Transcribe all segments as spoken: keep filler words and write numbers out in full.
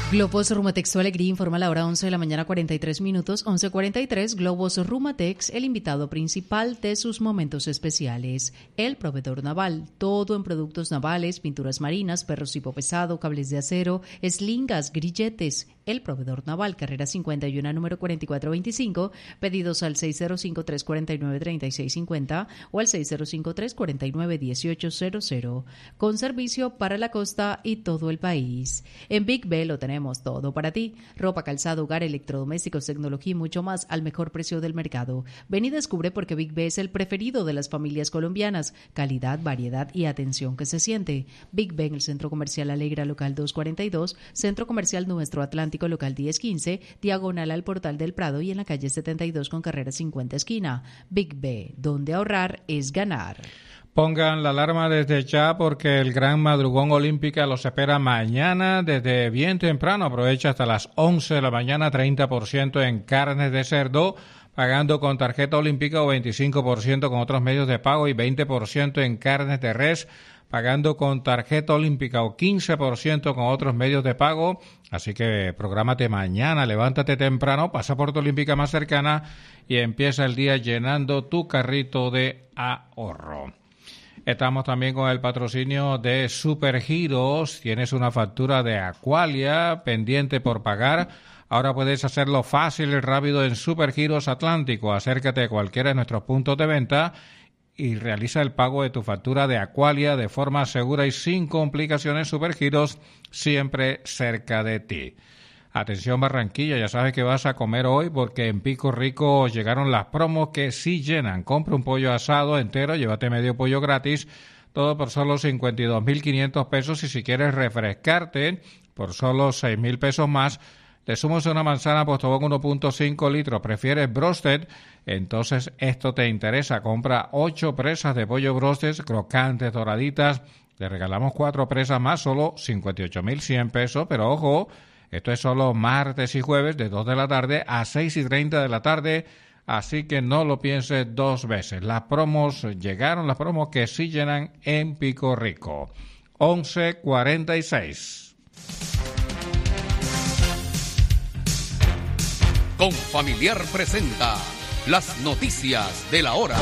Globos Rumatex, tu alegría, informa la hora once de la mañana, cuarenta y tres minutos, once cuarenta y tres. Globos Rumatex, el invitado principal de sus momentos especiales. El proveedor naval, todo en productos navales, pinturas marinas, perros tipo pesado, cables de acero, eslingas, grilletes. El proveedor naval, carrera cincuenta y uno, número cuarenta y cuatro veinticinco, pedidos al seis cero cinco, tres cuatro nueve, tres seis cinco cero o al seis cero cinco, tres cuatro nueve, uno ocho cero cero. Con servicio para la costa y todo el país. En Big B lo tenemos todo para ti. Ropa, calzado, hogar, electrodomésticos, tecnología y mucho más al mejor precio del mercado. Ven y descubre por qué Big B es el preferido de las familias colombianas. Calidad, variedad y atención que se siente. Big B en el Centro Comercial Alegra, local doscientos cuarenta y dos, Centro Comercial Nuestro Atlántico, local diez quince, diagonal al Portal del Prado y en la calle setenta y dos con carrera cincuenta esquina. Big B, donde ahorrar es ganar. Pongan la alarma desde ya porque el gran madrugón olímpica los espera mañana desde bien temprano. Aprovecha hasta las once de la mañana, treinta por ciento en carnes de cerdo, pagando con tarjeta olímpica o veinticinco por ciento con otros medios de pago y veinte por ciento en carnes de res, pagando con tarjeta olímpica o quince por ciento con otros medios de pago. Así que prográmate mañana, levántate temprano, pasa por tu olímpica más cercana y empieza el día llenando tu carrito de ahorro. Estamos también con el patrocinio de Supergiros. Tienes una factura de Aqualia pendiente por pagar. Ahora puedes hacerlo fácil y rápido en Supergiros Atlántico. Acércate a cualquiera de nuestros puntos de venta y realiza el pago de tu factura de Aqualia de forma segura y sin complicaciones. Supergiros, siempre cerca de ti. Atención Barranquilla, ya sabes que vas a comer hoy porque en Pico Rico llegaron las promos que sí llenan. Compra un pollo asado entero, llévate medio pollo gratis, todo por solo cincuenta y dos mil quinientos pesos y si quieres refrescarte por solo seis mil pesos más, le sumas una manzana Postobón uno punto cinco litros. ¿Prefieres broasted? Entonces esto te interesa. Compra ocho presas de pollo broasted, crocantes, doraditas. Le regalamos cuatro presas más, solo cincuenta y ocho mil cien pesos, pero ojo, esto es solo martes y jueves de dos de la tarde a seis y treinta de la tarde, así que no lo pienses dos veces. Las promos llegaron, las promos que sí llenan en Pico Rico. once cuarenta y seis. Confamiliar presenta las noticias de la hora.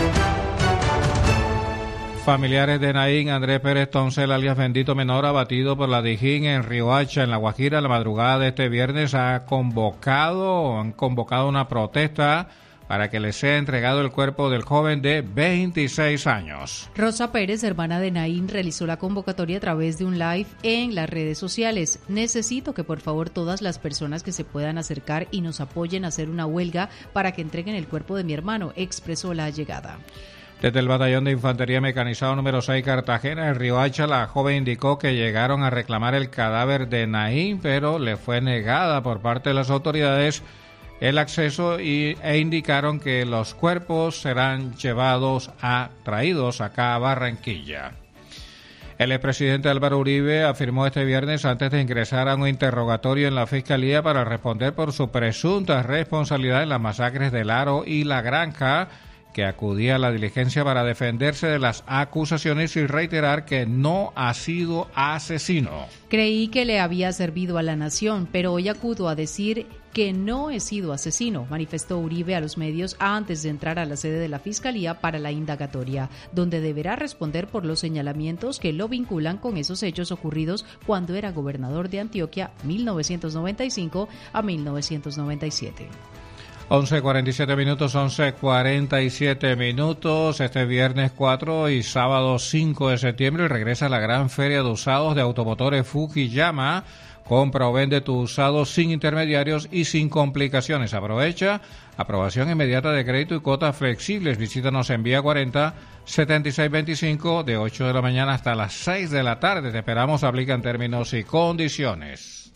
Familiares de Naín, Andrés Pérez Toncel, alias Bendito Menor, abatido por la Dijín en Riohacha, en La Guajira, la madrugada de este viernes, ha convocado, han convocado una protesta para que le sea entregado el cuerpo del joven de veintiséis años. Rosa Pérez, hermana de Naín, realizó la convocatoria a través de un live en las redes sociales. Necesito que por favor todas las personas que se puedan acercar y nos apoyen a hacer una huelga para que entreguen el cuerpo de mi hermano, expresó la allegada. Desde el Batallón de Infantería Mecanizado número seis Cartagena, en Riohacha, la joven indicó que llegaron a reclamar el cadáver de Naín, pero le fue negada por parte de las autoridades el acceso y, e indicaron que los cuerpos serán llevados a, traídos acá a Barranquilla. El expresidente Álvaro Uribe afirmó este viernes, antes de ingresar a un interrogatorio en la Fiscalía para responder por su presunta responsabilidad en las masacres del Aro y La Granja, que acudía a la diligencia para defenderse de las acusaciones y reiterar que no ha sido asesino. Creí que le había servido a la nación, pero hoy acudo a decir que no he sido asesino, manifestó Uribe a los medios antes de entrar a la sede de la Fiscalía para la indagatoria, donde deberá responder por los señalamientos que lo vinculan con esos hechos ocurridos cuando era gobernador de Antioquia mil novecientos noventa y cinco a mil novecientos noventa y siete. once cuarenta y siete minutos, once cuarenta y siete minutos. Este viernes cuatro y sábado cinco de septiembre regresa la gran feria de usados de automotores Fukuyama. Compra o vende tu usado sin intermediarios y sin complicaciones. Aprovecha, aprobación inmediata de crédito y cuotas flexibles. Visítanos en Vía cuarenta, setenta y seis veinticinco, de ocho de la mañana hasta las seis de la tarde. Te esperamos, aplican términos y condiciones.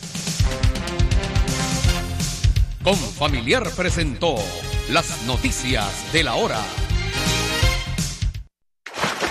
Confamiliar presentó las noticias de la hora.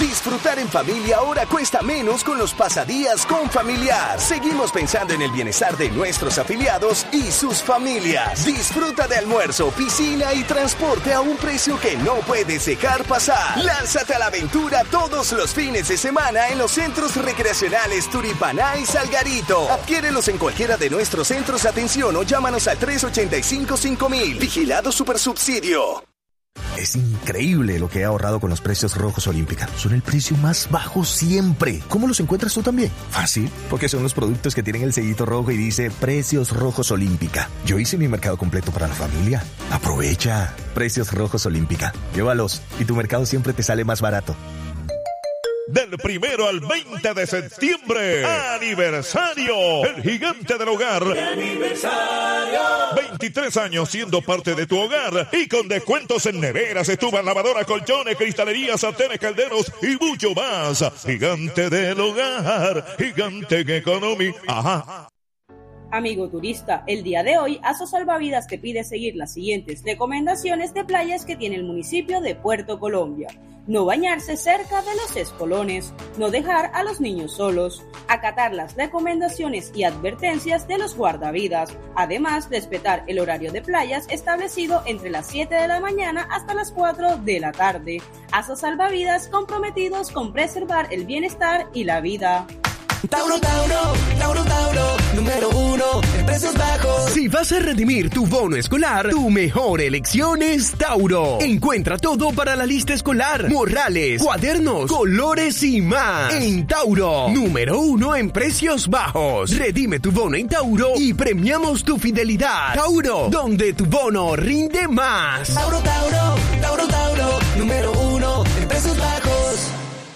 Disfrutar en familia ahora cuesta menos con los pasadías con Familiar. Seguimos pensando en el bienestar de nuestros afiliados y sus familias. Disfruta de almuerzo, piscina y transporte a un precio que no puedes dejar pasar. Lánzate a la aventura todos los fines de semana en los centros recreacionales Turipaná y Salgarito. Adquiérelos en cualquiera de nuestros centros de atención o llámanos al tres ochenta y cinco cinco mil. Vigilado Supersubsidio. Es increíble lo que he ahorrado con los precios rojos Olímpica. Son el precio más bajo siempre. ¿Cómo los encuentras tú también? Fácil, porque son los productos que tienen el sellito rojo y dice Precios Rojos Olímpica. Yo hice mi mercado completo para la familia. Aprovecha. Precios Rojos Olímpica. Llévalos y tu mercado siempre te sale más barato. Del primero al veinte de septiembre, aniversario, el gigante del hogar. ¡Aniversario! veintitrés años siendo parte de tu hogar y con descuentos en neveras, estufas, lavadoras, colchones, cristalerías, sartenes, calderos y mucho más. Gigante del hogar, gigante en economía. Ajá. Amigo turista, el día de hoy Aso Salvavidas te pide seguir las siguientes recomendaciones de playas que tiene el municipio de Puerto Colombia. No bañarse cerca de los espolones, no dejar a los niños solos, acatar las recomendaciones y advertencias de los guardavidas, además respetar el horario de playas establecido entre las siete de la mañana hasta las cuatro de la tarde. Aso Salvavidas, comprometidos con preservar el bienestar y la vida. Tauro, Tauro, Tauro, Tauro, número uno en precios bajos. Si vas a redimir tu bono escolar, tu mejor elección es Tauro. Encuentra todo para la lista escolar, morrales, cuadernos, colores y más. En Tauro, número uno en precios bajos. Redime tu bono en Tauro y premiamos tu fidelidad. Tauro, donde tu bono rinde más. Tauro, Tauro, Tauro, Tauro, número uno en precios bajos.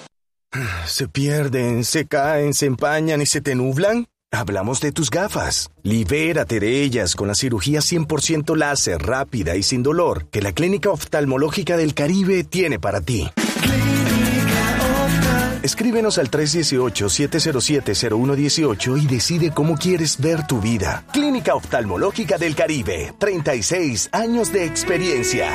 ¿Se pierden, se caen, se empañan y se te nublan? Hablamos de tus gafas. Libérate de ellas con la cirugía cien por ciento láser, rápida y sin dolor que la Clínica Oftalmológica del Caribe tiene para ti. Escríbenos al tres uno ocho, siete cero siete, cero uno uno ocho y decide cómo quieres ver tu vida. Clínica Oftalmológica del Caribe, treinta y seis años de experiencia.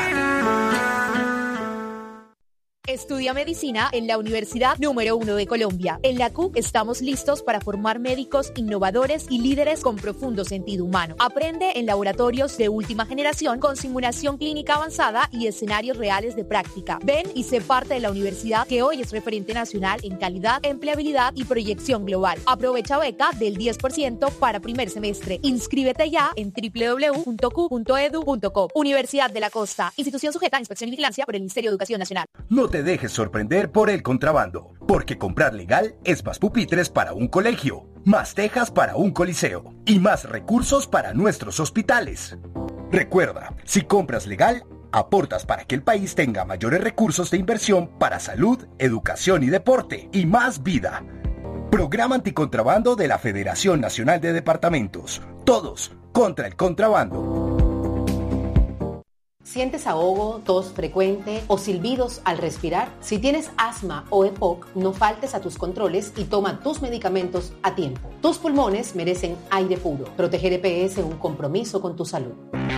Estudia medicina en la Universidad número uno de Colombia. En la C U estamos listos para formar médicos innovadores y líderes con profundo sentido humano. Aprende en laboratorios de última generación con simulación clínica avanzada y escenarios reales de práctica. Ven y sé parte de la universidad que hoy es referente nacional en calidad, empleabilidad y proyección global. Aprovecha beca del diez por ciento para primer semestre. Inscríbete ya en doble u doble u doble u punto q punto e d u punto co. Universidad de la Costa. Institución sujeta a inspección y vigilancia por el Ministerio de Educación Nacional. No te dejes sorprender por el contrabando, porque comprar legal es más pupitres para un colegio, más tejas para un coliseo y más recursos para nuestros hospitales. Recuerda, si compras legal, aportas para que el país tenga mayores recursos de inversión para salud, educación y deporte y más vida. Programa Anticontrabando de la Federación Nacional de Departamentos. Todos contra el contrabando. ¿Sientes ahogo, tos frecuente o silbidos al respirar? Si tienes asma o E P O C, no faltes a tus controles y toma tus medicamentos a tiempo. Tus pulmones merecen aire puro. Proteger E P S es un compromiso con tu salud.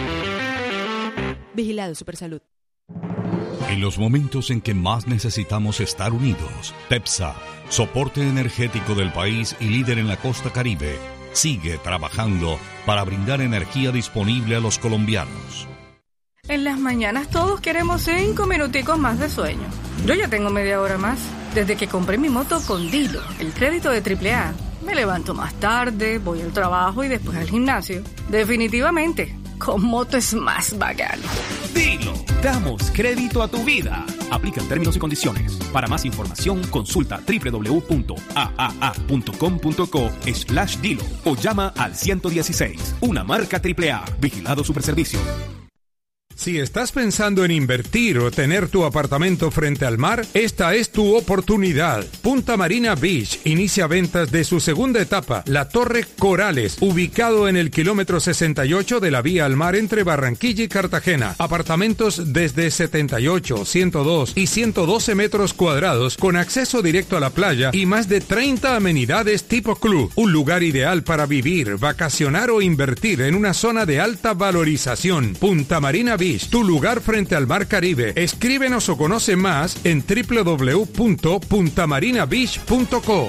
Vigilado Supersalud. En los momentos en que más necesitamos estar unidos, TEPSA, soporte energético del país y líder en la costa Caribe, sigue trabajando para brindar energía disponible a los colombianos. En las mañanas todos queremos cinco minuticos más de sueño. Yo ya tengo media hora más. Desde que compré mi moto con Dilo, el crédito de triple A. Me levanto más tarde, voy al trabajo y después al gimnasio. Definitivamente, con moto es más bacano. Dilo, damos crédito a tu vida. Aplica en términos y condiciones. Para más información, consulta doble u doble u doble u punto a a a punto com punto co slash Dilo o llama al ciento dieciséis. Una marca triple A. Vigilado Superservicio. Si estás pensando en invertir o tener tu apartamento frente al mar, esta es tu oportunidad. Punta Marina Beach inicia ventas de su segunda etapa, la Torre Corales, ubicado en el kilómetro sesenta y ocho de la vía al mar entre Barranquilla y Cartagena. Apartamentos desde setenta y ocho, ciento dos y ciento doce metros cuadrados con acceso directo a la playa y más de treinta amenidades tipo club. Un lugar ideal para vivir, vacacionar o invertir en una zona de alta valorización. Punta Marina Beach. Beach, tu lugar frente al Mar Caribe. Escríbenos o conoce más en doble u doble u doble u punto punta marina beach punto co.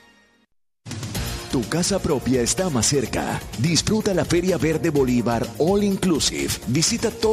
Tu casa propia está más cerca. Disfruta la Feria Verde Bolívar All Inclusive. Visita todo